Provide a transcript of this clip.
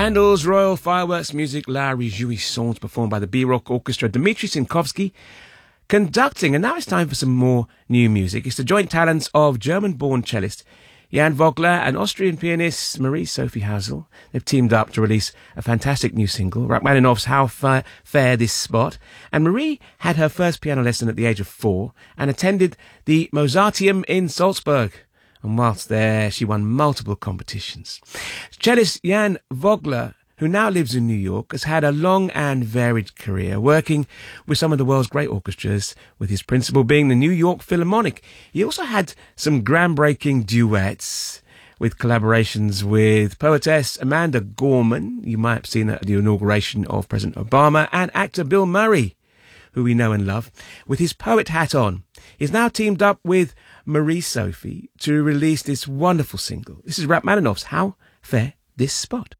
Handel's Royal Fireworks music, La Réjouissance, performed by the B-Rock Orchestra, Dmitry Sinkovsky conducting. And now it's time for some more new music. It's the joint talents of German-born cellist Jan Vogler and Austrian pianist Marie-Sophie Hazel. They've teamed up to release a fantastic new single, Rachmaninoff's How Fair This Spot. And Marie had her first piano lesson at the age of 4 and attended the Mozarteum in Salzburg. And whilst there, she won multiple competitions. Cellist Jan Vogler, who now lives in New York, has had a long and varied career, working with some of the world's great orchestras, with his principal being the New York Philharmonic. He also had some groundbreaking duets with collaborations with poetess Amanda Gorman, you might have seen her at the inauguration of President Obama, and actor Bill Murray, who we know and love, with his poet hat on. He's now teamed up with Marie-Sophie to release this wonderful single. This is Rachmaninoff's How Fair This Spot.